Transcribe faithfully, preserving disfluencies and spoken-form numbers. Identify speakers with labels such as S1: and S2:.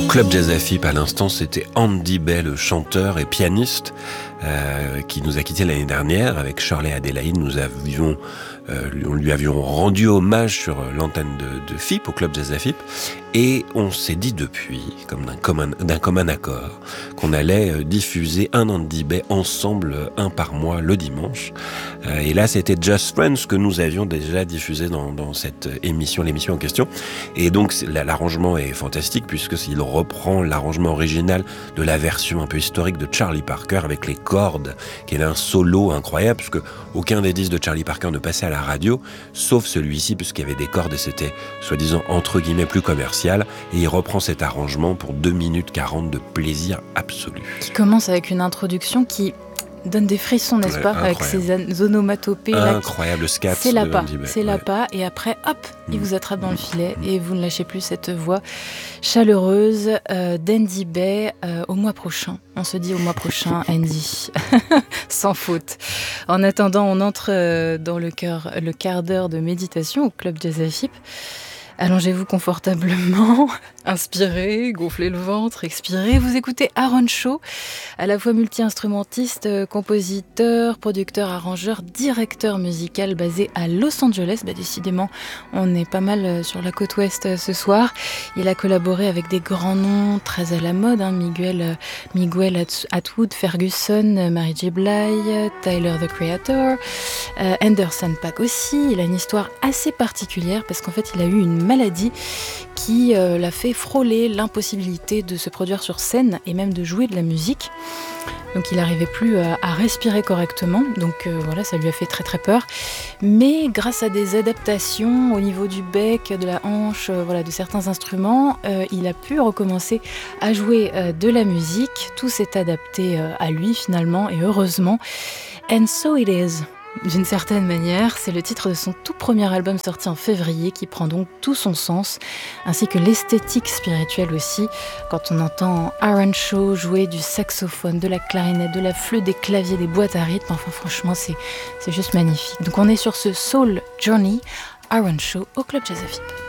S1: Club Jazz Afip, à l'instant, c'était Andy Bell, le chanteur et pianiste, euh, qui nous a quittés l'année dernière avec Shirley Adelaide. Nous avions, euh, on lui avions rendu hommage sur l'antenne de, de F I P, au Club Jazz Afip, et on s'est dit depuis, comme d'un commun, d'un commun accord, qu'on allait diffuser un Andy Bell ensemble, un par mois, le dimanche. Euh, et là, c'était Just Friends que nous avions déjà diffusé dans, dans cette émission, l'émission en question. Et donc, l'arrangement est fantastique puisqu'il reprend l'arrangement original de la version un peu historique de Charlie Parker avec les cordes, qui est un solo incroyable puisque aucun des disques de Charlie Parker ne passait à la radio, sauf celui-ci puisqu'il y avait des cordes et c'était soi-disant entre guillemets plus commercial. Et il reprend cet arrangement pour deux minutes quarante de plaisir absolu. Qui
S2: commence avec une introduction qui donne des frissons, n'est-ce ouais, pas, avec ces onomatopées.
S1: Incroyable,
S2: là,
S1: scat.
S2: C'est la pas, c'est
S1: ouais.
S2: la pas, et après, hop, mmh. il vous attrape dans le filet, mmh. et vous ne lâchez plus cette voix chaleureuse euh, d'Andy Bell. Euh, au mois prochain, on se dit au mois prochain, Andy, sans faute. En attendant, on entre euh, dans le, cœur, le quart d'heure de méditation au Club Jazz Afip. Allongez-vous confortablement, inspirez, gonflez le ventre, expirez. Vous écoutez Aaron Shaw, à la fois multi-instrumentiste, compositeur, producteur, arrangeur, directeur musical basé à Los Angeles. Bah, décidément, on est pas mal sur la côte ouest ce soir. Il a collaboré avec des grands noms très à la mode, hein, Miguel, Miguel Atwood, Ferguson, Mary J. Blige, Tyler the Creator, euh, Anderson .Paak aussi. Il a une histoire assez particulière parce qu'en fait, il a eu une maladie qui euh, l'a fait frôler l'impossibilité de se produire sur scène et même de jouer de la musique. Donc il n'arrivait plus à, à respirer correctement, donc euh, voilà, ça lui a fait très très peur. Mais grâce à des adaptations au niveau du bec, de la hanche, euh, voilà, de certains instruments, euh, il a pu recommencer à jouer euh, de la musique. Tout s'est adapté euh, à lui finalement, et heureusement. And so it is. D'une certaine manière, c'est le titre de son tout premier album sorti en février qui prend donc tout son sens, ainsi que l'esthétique spirituelle aussi, quand on entend Aaron Shaw jouer du saxophone, de la clarinette, de la flûte, des claviers, des boîtes à rythme, enfin franchement c'est, c'est juste magnifique. Donc on est sur ce Soul Journey, Aaron Shaw au Club Jazz Afip.